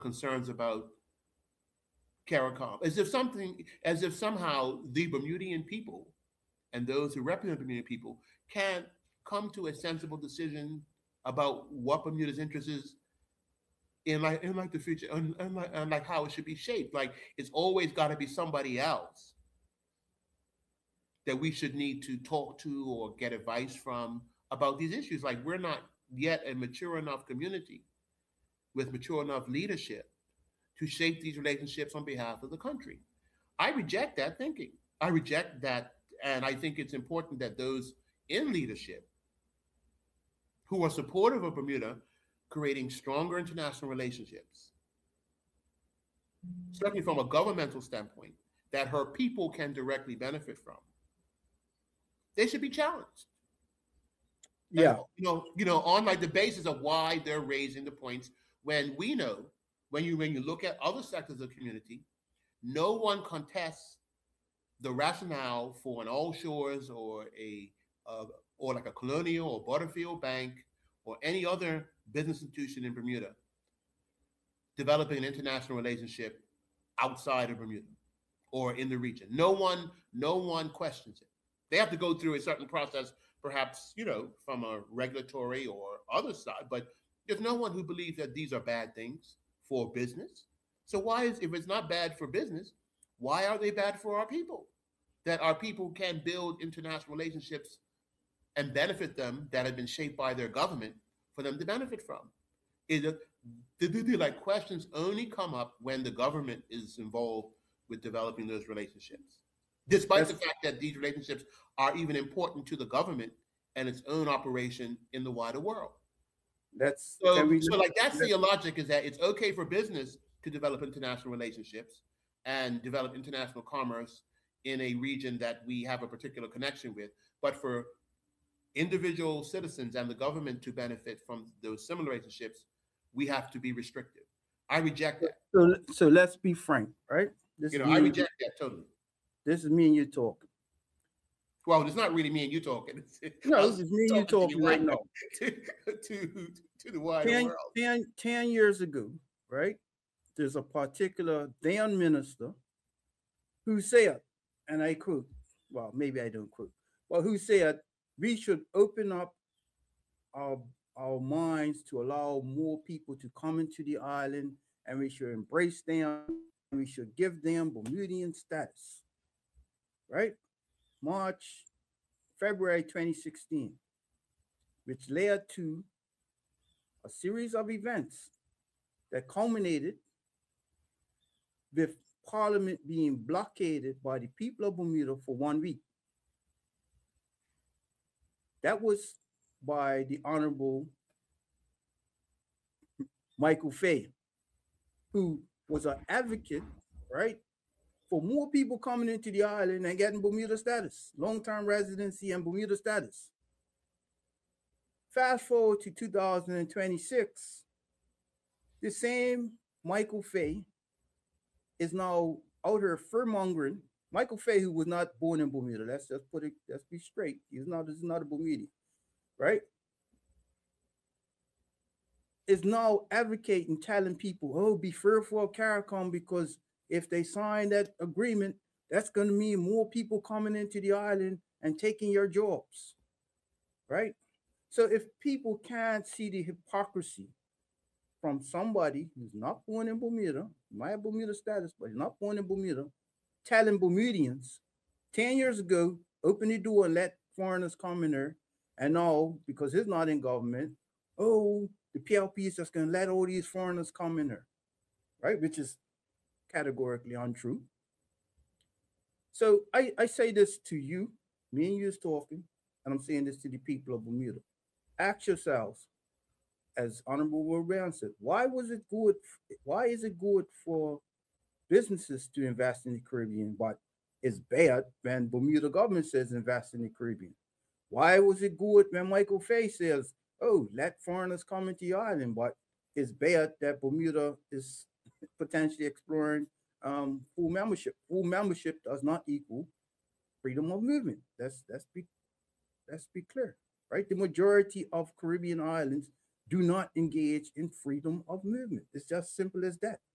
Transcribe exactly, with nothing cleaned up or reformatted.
concerns about CARICOM, as if something, as if somehow the Bermudian people and those who represent Bermudian people can't come to a sensible decision about what Bermuda's interest is in like in like the future and, and, like, and like how it should be shaped. Like it's always got to be somebody else that we should need to talk to or get advice from about these issues. Like we're not yet a mature enough community with mature enough leadership to shape these relationships on behalf of the country. I reject that thinking. I reject that, and I think it's important that those in leadership who are supportive of Bermuda creating stronger international relationships, certainly from a governmental standpoint, that her people can directly benefit from, they should be challenged. Yeah. And, you know, you know, on like the basis of why they're raising the points when we know when you when you look at other sectors of the community, no one contests the rationale for an All Shores or a uh, or like a Colonial or Butterfield Bank or any other business institution in Bermuda developing an international relationship outside of Bermuda or in the region. No one, no one questions it. They have to go through a certain process, perhaps, you know, from a regulatory or other side, but there's no one who believes that these are bad things for business. So why is, if it's not bad for business, why are they bad for our people? That our people can build international relationships and benefit them that have been shaped by their government for them to benefit from. Is it, the, the, the, like questions only come up when the government is involved with developing those relationships, despite that's, the fact that these relationships are even important to the government and its own operation in the wider world. That's so, we, so like that's the logic, is that it's okay for business to develop international relationships and develop international commerce in a region that we have a particular connection with, but for individual citizens and the government to benefit from those similar relationships, we have to be restrictive. I reject that. So, so let's be frank, right? This you know, I reject you, that totally. This is me and you talking. Well, it's not really me and you talking. It's, no, it's me and you talking right now. To, to, to the wider ten, world. ten, ten years ago, right? There's a particular then minister who said, and I quote, well, maybe I don't quote, but who said, we should open up our, our minds to allow more people to come into the island, and we should embrace them, and we should give them Bermudian status, right? March, February twenty sixteen, which led to a series of events that culminated with Parliament being blockaded by the people of Bermuda for one week. That was by the Honorable Michael Fay, who was an advocate, right, for more people coming into the island and getting Bermuda status, long-term residency and Bermuda status. Fast forward to two thousand twenty-six, the same Michael Fay is now out here fear-mongering. Michael Fay, who was not born in Bermuda, let's just put it, let's be straight. He's not, he's not a Bermudian, right? Is now advocating, telling people, oh, be fearful of CARICOM because if they sign that agreement, that's going to mean more people coming into the island and taking your jobs, right? So if people can't see the hypocrisy from somebody who's not born in Bermuda, might have Bermuda status, but he's not born in Bermuda, telling Bermudians ten years ago, open the door and let foreigners come in there, and now, because he's not in government, oh, the P L P is just going to let all these foreigners come in there, right? Which is categorically untrue. So I, I say this to you, me and you is talking, and I'm saying this to the people of Bermuda. Ask yourselves, as Honorable Will Brown said, why was it good? Why is it good for businesses to invest in the Caribbean, but it's bad when Bermuda government says invest in the Caribbean? Why was it good when Michael Fay says, oh, let foreigners come into the island, but it's bad that Bermuda is potentially exploring um, full membership? Full membership does not equal freedom of movement. That's that's be let's be clear, right? The majority of Caribbean islands do not engage in freedom of movement. It's just simple as that.